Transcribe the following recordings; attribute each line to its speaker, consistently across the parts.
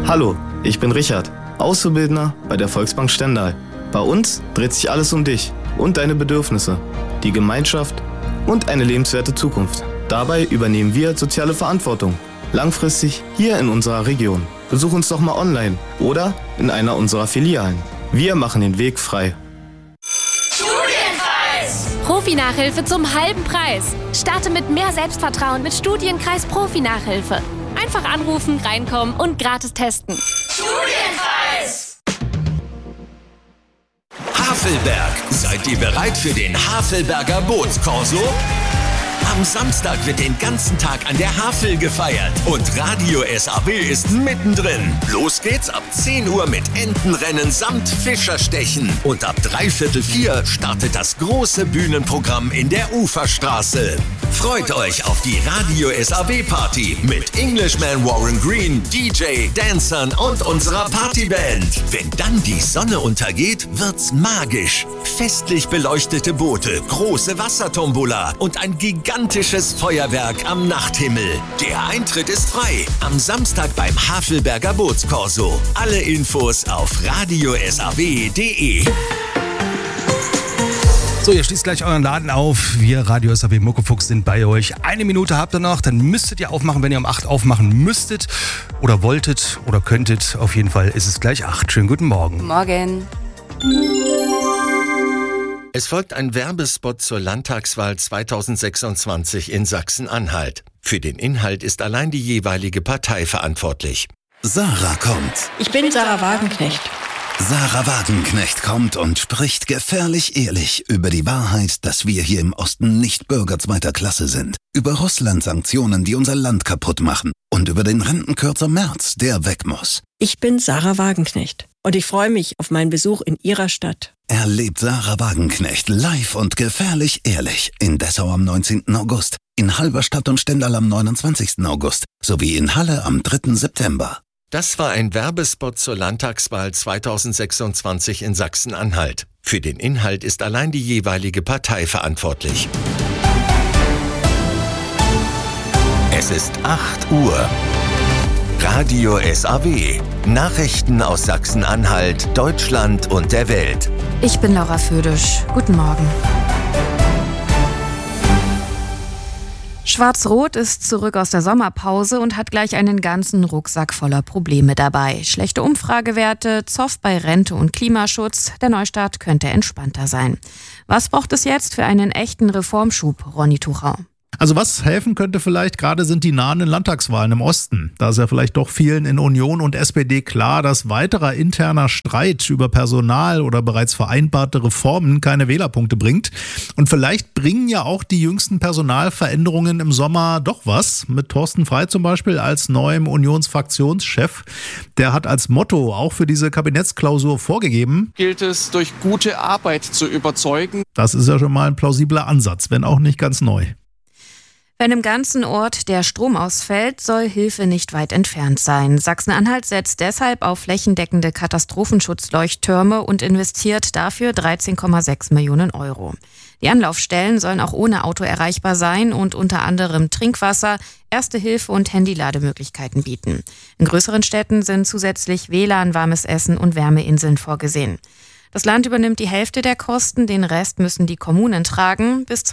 Speaker 1: Hallo, ich bin Richard, Auszubildender bei der Volksbank Stendal. Bei uns dreht sich alles um dich und deine Bedürfnisse, die Gemeinschaft und eine lebenswerte Zukunft. Dabei übernehmen wir soziale Verantwortung, langfristig hier in unserer Region. Besuch uns doch mal online oder in einer unserer Filialen. Wir machen den Weg frei.
Speaker 2: Studienkreis! Profi-Nachhilfe zum halben Preis. Starte mit mehr Selbstvertrauen mit Studienkreis Profi-Nachhilfe. Einfach anrufen, reinkommen und gratis testen.
Speaker 3: Studienkreis! Havelberg. Seid ihr bereit für den Havelberger Bootskorso? Am Samstag wird den ganzen Tag an der Havel gefeiert und Radio SAW ist mittendrin. Los geht's ab 10 Uhr mit Entenrennen samt Fischerstechen. Und ab 3/4 startet das große Bühnenprogramm in der Uferstraße. Freut euch auf die Radio SAW Party mit Englishman Warren Green, DJ, Dancern und unserer Partyband. Wenn dann die Sonne untergeht, wird's magisch. Festlich beleuchtete Boote, große Wassertombola und ein gigantisches Feuerwerk am Nachthimmel. Der Eintritt ist frei. Am Samstag beim Havelberger Bootskorso. Alle Infos auf radiosaw.de.
Speaker 4: So, ihr schließt gleich euren Laden auf. Wir, Radio SAW Muckefuchs, sind bei euch. 1 Minute habt ihr noch, dann müsstet ihr aufmachen, wenn ihr um 8 aufmachen müsstet oder wolltet oder könntet. Auf jeden Fall ist es gleich 8. Schönen guten Morgen.
Speaker 5: Morgen.
Speaker 3: Es folgt ein Werbespot zur Landtagswahl 2026 in Sachsen-Anhalt. Für den Inhalt ist allein die jeweilige Partei verantwortlich.
Speaker 6: Sarah kommt.
Speaker 7: Ich bin Sarah Wagenknecht.
Speaker 6: Sarah Wagenknecht kommt und spricht gefährlich ehrlich über die Wahrheit, dass wir hier im Osten nicht Bürger zweiter Klasse sind. Über Russland-Sanktionen, die unser Land kaputt machen. Und über den Rentenkürzer Merz, der weg muss.
Speaker 7: Ich bin Sarah Wagenknecht und ich freue mich auf meinen Besuch in Ihrer Stadt.
Speaker 6: Erlebt Sarah Wagenknecht live und gefährlich ehrlich in Dessau am 19. August, in Halberstadt und Stendal am 29. August sowie in Halle am 3. September.
Speaker 3: Das war ein Werbespot zur Landtagswahl 2026 in Sachsen-Anhalt. Für den Inhalt ist allein die jeweilige Partei verantwortlich. Es ist 8 Uhr. Radio SAW. Nachrichten aus Sachsen-Anhalt, Deutschland und der Welt.
Speaker 5: Ich bin Laura Födisch. Guten Morgen. Schwarz-Rot ist zurück aus der Sommerpause und hat gleich einen ganzen Rucksack voller Probleme dabei. Schlechte Umfragewerte, Zoff bei Rente und Klimaschutz. Der Neustart könnte entspannter sein. Was braucht es jetzt für einen echten Reformschub, Ronny Tuchau?
Speaker 8: Also was helfen könnte vielleicht, gerade sind die nahenden Landtagswahlen im Osten. Da ist ja vielleicht doch vielen in Union und SPD klar, dass weiterer interner Streit über Personal oder bereits vereinbarte Reformen keine Wählerpunkte bringt. Und vielleicht bringen ja auch die jüngsten Personalveränderungen im Sommer doch was. Mit Thorsten Frey zum Beispiel als neuem Unionsfraktionschef. Der hat als Motto auch für diese Kabinettsklausur vorgegeben:
Speaker 9: Gilt es, durch gute Arbeit zu überzeugen.
Speaker 8: Das ist ja schon mal ein plausibler Ansatz, wenn auch nicht ganz neu.
Speaker 5: Wenn im ganzen Ort der Strom ausfällt, soll Hilfe nicht weit entfernt sein. Sachsen-Anhalt setzt deshalb auf flächendeckende Katastrophenschutzleuchttürme und investiert dafür 13,6 Millionen Euro. Die Anlaufstellen sollen auch ohne Auto erreichbar sein und unter anderem Trinkwasser, Erste Hilfe und Handylademöglichkeiten bieten. In größeren Städten sind zusätzlich WLAN, warmes Essen und Wärmeinseln vorgesehen. Das Land übernimmt die Hälfte der Kosten, den Rest müssen die Kommunen tragen. Bis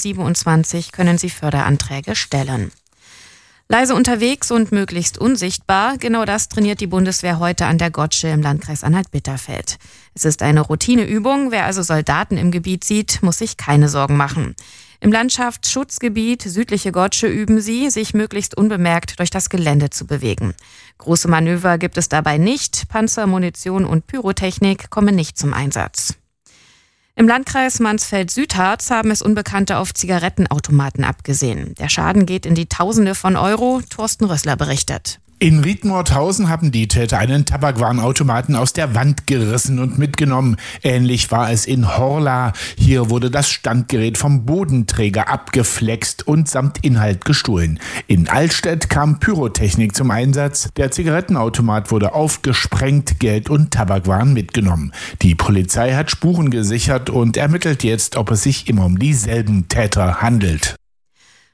Speaker 5: 2027 können sie Förderanträge stellen. Leise unterwegs und möglichst unsichtbar, genau das trainiert die Bundeswehr heute an der Gotsche im Landkreis Anhalt-Bitterfeld. Es ist eine Routineübung, wer also Soldaten im Gebiet sieht, muss sich keine Sorgen machen. Im Landschaftsschutzgebiet Südliche Gotsche üben sie, sich möglichst unbemerkt durch das Gelände zu bewegen. Große Manöver gibt es dabei nicht, Panzer, Munition und Pyrotechnik kommen nicht zum Einsatz. Im Landkreis Mansfeld-Südharz haben es Unbekannte auf Zigarettenautomaten abgesehen. Der Schaden geht in die Tausende von Euro, Thorsten Rössler berichtet.
Speaker 10: In Rietmordhausen haben die Täter einen Tabakwarenautomaten aus der Wand gerissen und mitgenommen. Ähnlich war es in Horla. Hier wurde das Standgerät vom Bodenträger abgeflext und samt Inhalt gestohlen. In Altstedt kam Pyrotechnik zum Einsatz. Der Zigarettenautomat wurde aufgesprengt, Geld und Tabakwaren mitgenommen. Die Polizei hat Spuren gesichert und ermittelt jetzt, ob es sich immer um dieselben Täter handelt.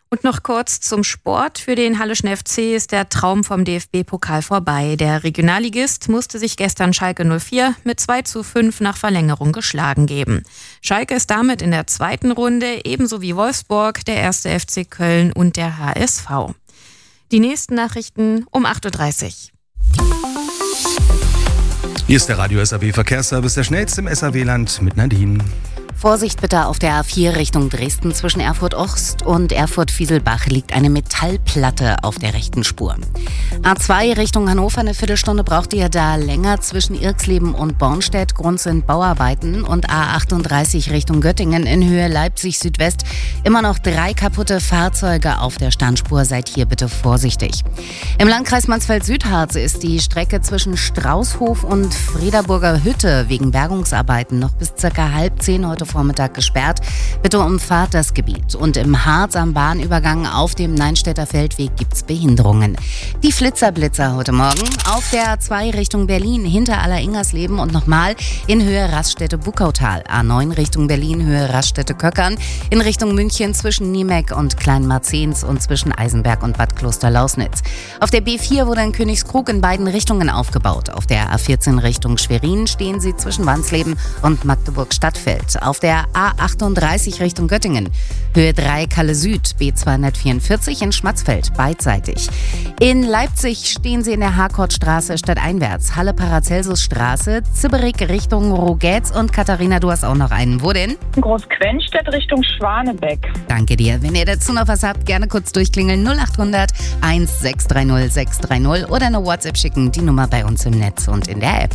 Speaker 5: Und noch kurz zum Sport. Für den Halleschen FC ist der Traum vom DFB-Pokal vorbei. Der Regionalligist musste sich gestern Schalke 04 mit 2:5 nach Verlängerung geschlagen geben. Schalke ist damit in der zweiten Runde, ebenso wie Wolfsburg, der 1. FC Köln und der HSV. Die nächsten Nachrichten um 8:30 Uhr.
Speaker 4: Hier ist der Radio SAW Verkehrsservice, der schnellste im SAW-Land mit Nadine.
Speaker 11: Vorsicht bitte auf der A4 Richtung Dresden. Zwischen Erfurt-Ost und Erfurt-Fieselbach liegt eine Metallplatte auf der rechten Spur. A2 Richtung Hannover, eine Viertelstunde braucht ihr da länger zwischen Irxleben und Bornstedt. Grund sind Bauarbeiten. Und A38 Richtung Göttingen in Höhe Leipzig-Südwest. Immer noch 3 kaputte Fahrzeuge auf der Standspur. Seid hier bitte vorsichtig. Im Landkreis Mansfeld-Südharz ist die Strecke zwischen Straußhof und Friederburger Hütte wegen Bergungsarbeiten noch bis ca. 9:30 heute Vormittag gesperrt. Bitte umfahrt das Gebiet. Und im Harz am Bahnübergang auf dem Neinstädter Feldweg gibt's Behinderungen. Die Flitzer-Blitzer heute Morgen auf der A2 Richtung Berlin hinter Aller-Ingersleben und nochmal in Höhe Raststätte-Buckautal. A9 Richtung Berlin, Höhe Raststätte-Köckern. In Richtung München zwischen Niemeck und Kleinmarzens und zwischen Eisenberg und Bad Kloster-Lausnitz. Auf der B4 wurde in Königskrug in beiden Richtungen aufgebaut. Auf der A14 Richtung Schwerin stehen sie zwischen Wansleben und Magdeburg-Stadtfeld. Auf der A38 Richtung Göttingen, Höhe 3 Kalle Süd, B244 in Schmatzfeld, beidseitig. In Leipzig stehen sie in der Harkortstraße stadteinwärts, Halle Paracelsusstraße, Zibberig Richtung Rogetz und Katharina, du hast auch noch einen. Wo denn?
Speaker 12: Großquenstedt Richtung Schwanebeck.
Speaker 11: Danke dir. Wenn ihr dazu noch was habt, gerne kurz durchklingeln 0800 1630 630 oder eine WhatsApp schicken, die Nummer bei uns im Netz und in der App.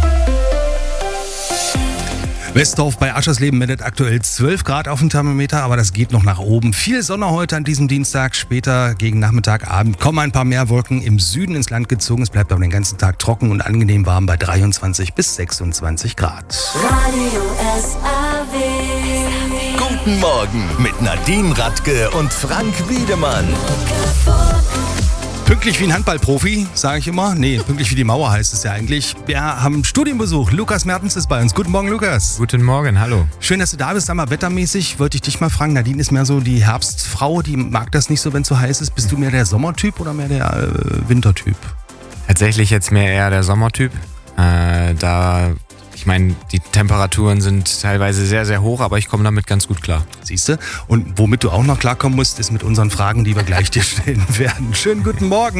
Speaker 4: Westdorf bei Aschersleben meldet aktuell 12 Grad auf dem Thermometer, aber das geht noch nach oben. Viel Sonne heute an diesem Dienstag, später gegen Nachmittag, Abend kommen ein paar mehr Wolken im Süden ins Land gezogen. Es bleibt aber den ganzen Tag trocken und angenehm warm bei 23 bis 26 Grad.
Speaker 3: Radio SAW. Guten Morgen mit Nadine Radke und Frank Wiedemann.
Speaker 4: Pünktlich wie ein Handballprofi, sage ich immer. Nee, pünktlich wie die Mauer heißt es ja eigentlich. Wir haben Studienbesuch. Lukas Mertens ist bei uns. Guten Morgen, Lukas.
Speaker 13: Guten Morgen, hallo.
Speaker 4: Schön, dass du da bist. Sag mal, wettermäßig wollte ich dich mal fragen. Nadine ist mehr so die Herbstfrau, die mag das nicht so, wenn es so heiß ist. Bist du mehr der Sommertyp oder mehr der Wintertyp?
Speaker 13: Tatsächlich jetzt mehr eher der Sommertyp. Ich meine, die Temperaturen sind teilweise sehr, sehr hoch, aber ich komme damit ganz gut klar.
Speaker 4: Siehst du? Und womit du auch noch klarkommen musst, ist mit unseren Fragen, die wir gleich dir stellen werden. Schönen guten Morgen.